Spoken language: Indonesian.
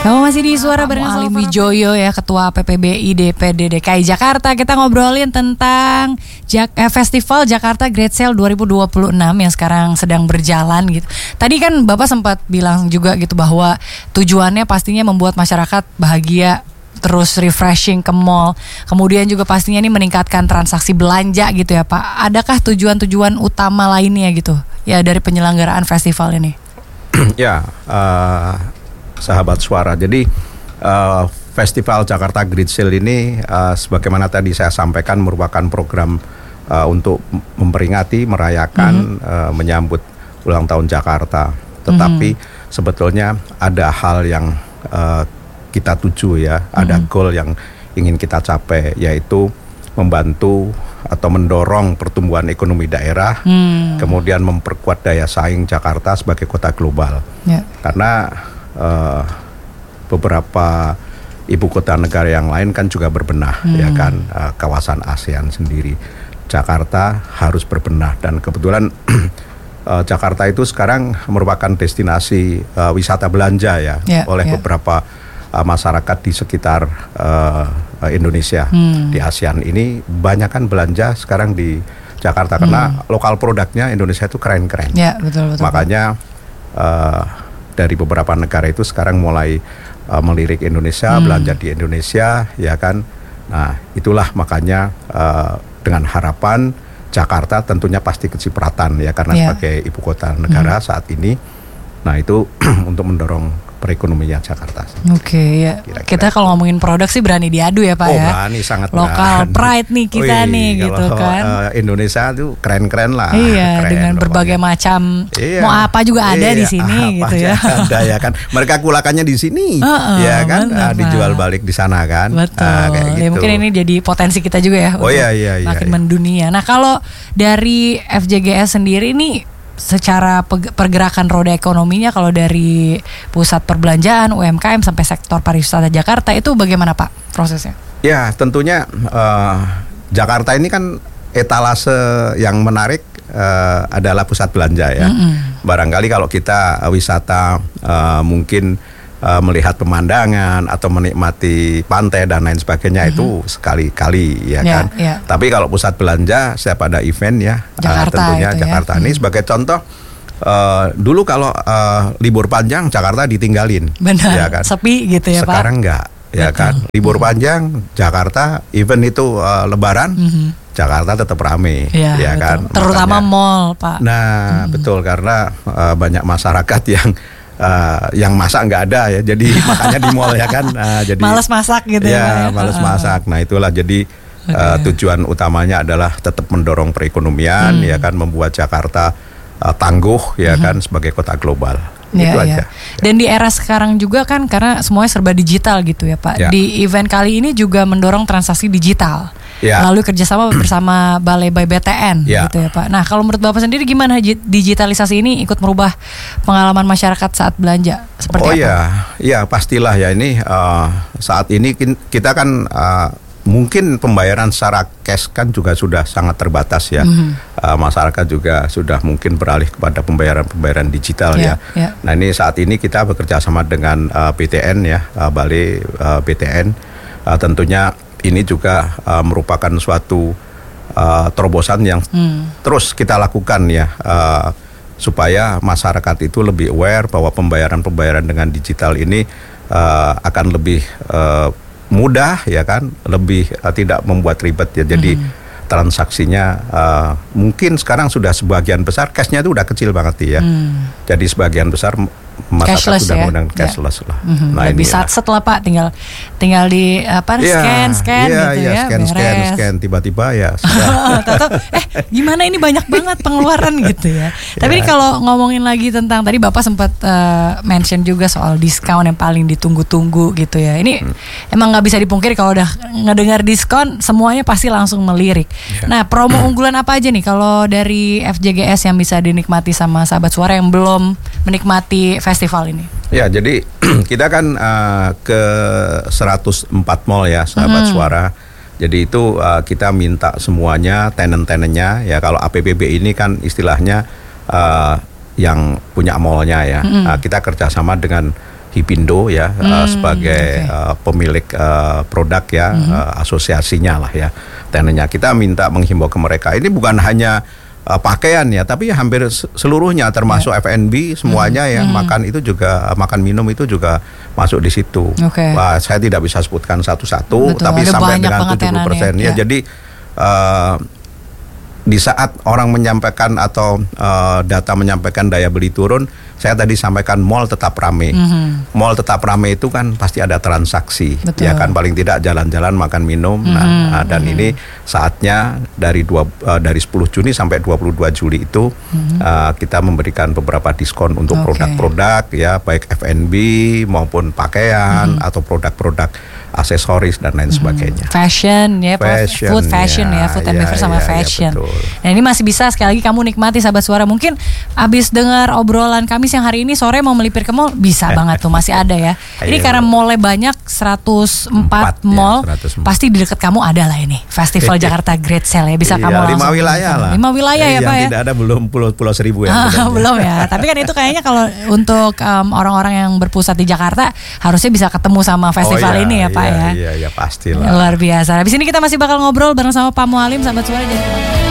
Kamu masih di Suara bareng Alim Wijoyo ya, Ketua PPBI DPD DKI Jakarta. Kita ngobrolin tentang Festival Jakarta Great Sale 2026 yang sekarang sedang berjalan gitu. Tadi kan Bapak sempat bilang juga gitu bahwa tujuannya pastinya membuat masyarakat bahagia, terus refreshing ke mall. Kemudian juga pastinya ini meningkatkan transaksi belanja gitu ya Pak. Adakah tujuan-tujuan utama lainnya gitu ya dari penyelenggaraan festival ini? Ya, sahabat Suara. Jadi Festival Jakarta Great Sale ini sebagaimana tadi saya sampaikan merupakan program untuk memperingati, merayakan, menyambut ulang tahun Jakarta. Tetapi sebetulnya ada hal yang kita tuju ya, ada goal yang ingin kita capai, yaitu membantu atau mendorong pertumbuhan ekonomi daerah, kemudian memperkuat daya saing Jakarta sebagai kota global. Karena beberapa ibu kota negara yang lain kan juga berbenah, ya kan, kawasan ASEAN sendiri. Jakarta harus berbenah, dan kebetulan Jakarta itu sekarang merupakan destinasi wisata belanja ya, oleh beberapa masyarakat di sekitar Indonesia. Di ASEAN ini banyak kan belanja sekarang di Jakarta karena lokal produknya Indonesia itu keren-keren. Ya, betul. Makanya dari beberapa negara itu sekarang mulai melirik Indonesia, belanja di Indonesia, ya kan. Nah, itulah makanya dengan harapan Jakarta tentunya pasti kecipratan ya, karena sebagai ibu kota negara saat ini. Nah, itu untuk mendorong perekonomian Jakarta. Oke, ya. Kira-kira kita kalau ngomongin produk sih berani diadu ya Pak ya. Berani, sangat lokal pride nih kita nih gitu kan. Indonesia tuh keren-keren lah. Iya, keren, dengan berbagai macam mau apa juga ada di sini gitu ya. Ada ya kan. Mereka kulakannya di sini, ya kan. Dijual balik di sana kan. Betul. Kayak gitu. Ya, mungkin ini jadi potensi kita juga ya. Iya. Makin mendunia. Nah, kalau dari FJGS sendiri nih, secara pergerakan roda ekonominya, kalau dari pusat perbelanjaan, UMKM sampai sektor pariwisata Jakarta itu bagaimana Pak prosesnya? Ya, tentunya Jakarta ini kan etalase yang menarik adalah pusat belanja ya. Barangkali kalau kita wisata mungkin melihat pemandangan atau menikmati pantai dan lain sebagainya itu sekali-kali ya kan. Tapi kalau pusat belanja setiap ada event ya, tentunya Jakarta ini sebagai contoh. Dulu kalau libur panjang Jakarta ditinggalin. Benar, ya kan? Sepi gitu ya Pak. Sekarang enggak, ya kan. Libur panjang Jakarta, event itu Lebaran, Jakarta tetap ramai, ya kan. Terutama mall Pak. Nah, betul, karena banyak masyarakat yang masak nggak ada ya, jadi makanya di mall ya kan. Jadi malas masak gitu ya. Malas masak. Nah, itulah jadi tujuan utamanya adalah tetap mendorong perekonomian ya kan, membuat Jakarta tangguh ya kan sebagai kota global. Itu aja. Dan di era sekarang juga kan, karena semuanya serba digital gitu ya Pak. Di event kali ini juga mendorong transaksi digital. Lalu kerjasama bersama Balai BTN gitu ya Pak. Nah, kalau menurut Bapak sendiri gimana digitalisasi ini ikut merubah pengalaman masyarakat saat belanja seperti apa? Iya pastilah ya, ini saat ini kita kan mungkin pembayaran secara cash kan juga sudah sangat terbatas ya. Masyarakat juga sudah mungkin beralih kepada pembayaran digital ya. Nah, ini saat ini kita bekerja sama dengan BTN ya, Balai BTN. Tentunya ini juga merupakan suatu terobosan yang terus kita lakukan ya, supaya masyarakat itu lebih aware bahwa pembayaran dengan digital ini akan lebih mudah ya kan, lebih tidak membuat ribet ya. Jadi transaksinya mungkin sekarang sudah sebagian besar cashnya itu udah kecil banget ya. Jadi sebagian besar masyarakat sudah menggunakan cashless lah. Nah, lebih satset lah Pak, tinggal di scan gitu ya. Scan tiba-tiba ya. Gimana ini banyak banget pengeluaran gitu ya. Tapi kalau ngomongin lagi tentang tadi Bapak sempat mention juga soal diskon yang paling ditunggu-tunggu gitu ya. Ini emang nggak bisa dipungkiri kalau udah ngedengar diskon semuanya pasti langsung melirik. Nah, promo unggulan apa aja nih kalau dari FJGS yang bisa dinikmati sama sahabat Suara yang belum menikmati festival ini? Ya, jadi kita kan ke 104 mall ya sahabat Suara. Jadi itu kita minta semuanya tenant-tenantnya ya, kalau APBB ini kan istilahnya yang punya mallnya ya. Kita kerjasama dengan Hipindo ya sebagai pemilik produk ya, asosiasinya lah ya. Tentunya kita minta menghimbau ke mereka, ini bukan hanya pakaian ya, tapi hampir seluruhnya termasuk F&B semuanya ya, makan itu juga, makan minum itu juga masuk di situ. Wah, saya tidak bisa sebutkan satu-satu, tapi sampai dengan 70% ya. Jadi di saat orang menyampaikan atau data menyampaikan daya beli turun, saya tadi sampaikan mall tetap ramai. Mall tetap ramai itu kan pasti ada transaksi, ya kan, paling tidak jalan-jalan makan minum. Dan ini saatnya dari 10 Juni sampai 22 Juli itu kita memberikan beberapa diskon untuk produk-produk ya, baik F&B maupun pakaian atau produk-produk aksesoris dan lain sebagainya. Fashion ya, food fashion ya, food and beverage sama fashion. Nah, ini masih bisa sekali lagi kamu nikmati sahabat Suara. Mungkin abis dengar obrolan kami siang hari ini, sore mau melipir ke mall bisa banget tuh, masih ada ya. Ini karena mallnya banyak, 104 mall, 104. Pasti di dekat kamu ada lah ini Festival Jakarta Great Sale ya, bisa kamu langsung 5 wilayah lah. 5 wilayah ya Pak ya. Tidak ada belum Pulau Seribu ya. Belum ya. Tapi kan itu kayaknya kalau untuk orang-orang yang berpusat di Jakarta harusnya bisa ketemu sama festival ini ya Pak ya. Iya pastilah. Luar biasa. Habis ini kita masih bakal ngobrol bareng sama Pak Mualim, sahabat Suara.